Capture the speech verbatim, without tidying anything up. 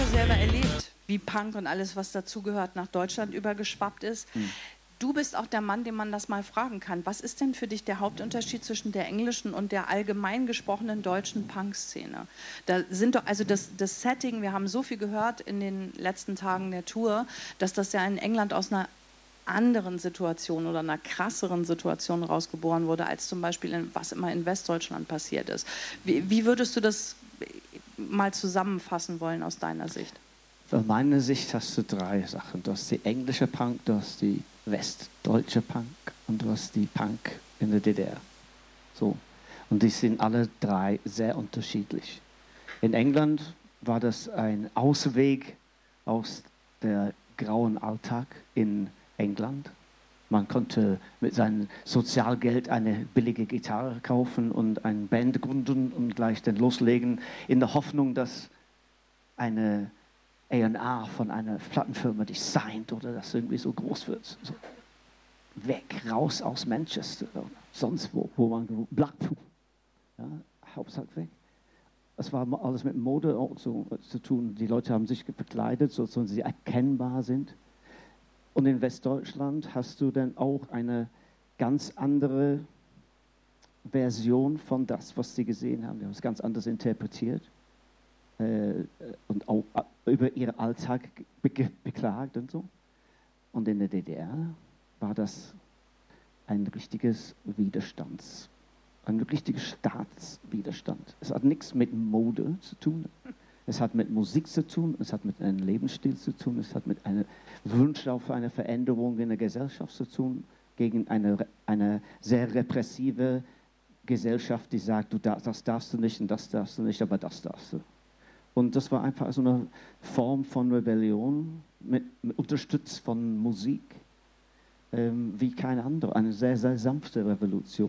selber erlebt, wie Punk und alles, was dazugehört, nach Deutschland übergeschwappt ist. Hm. Du bist auch der Mann, den man das mal fragen kann. Was ist denn für dich der Hauptunterschied zwischen der englischen und der allgemein gesprochenen deutschen Punk-Szene? Da sind doch, also das, das Setting, wir haben so viel gehört in den letzten Tagen der Tour, dass das ja in England aus einer anderen Situation oder einer krasseren Situation rausgeboren wurde, als zum Beispiel, in, was immer in Westdeutschland passiert ist. Wie, wie würdest du das mal zusammenfassen wollen aus deiner Sicht? Aus meiner Sicht hast du drei Sachen. Du hast die englische Punk, du hast die westdeutsche Punk und du hast die Punk in der D D R. So. Und die sind alle drei sehr unterschiedlich. In England war das ein Ausweg aus der grauen Alltag in England. Man konnte mit seinem Sozialgeld eine billige Gitarre kaufen und eine Band gründen und gleich dann loslegen, in der Hoffnung, dass eine A und R von einer Plattenfirma dich signed oder das irgendwie so groß wird. So weg, raus aus Manchester oder sonst wo, wo man gewohnt, Blackpool. Ja, Hauptsache weg. Das war alles mit Mode auch so zu tun. Die Leute haben sich bekleidet, so dass sie erkennbar sind. Und in Westdeutschland hast du dann auch eine ganz andere Version von das, was sie gesehen haben. Die haben es ganz anders interpretiert äh, und auch über ihren Alltag be- beklagt und so. Und in der D D R war das ein richtiges Widerstands, ein richtiger Staatswiderstand. Es hat nichts mit Mode zu tun. Es hat mit Musik zu tun, es hat mit einem Lebensstil zu tun, es hat mit einem Wunsch auf eine Veränderung in der Gesellschaft zu tun, gegen eine, eine sehr repressive Gesellschaft, die sagt, du darfst, das darfst du nicht und das darfst du nicht, aber das darfst du. Und das war einfach so eine Form von Rebellion, mit, mit unterstützt von Musik, ähm, wie keine andere, eine sehr, sehr sanfte Revolution.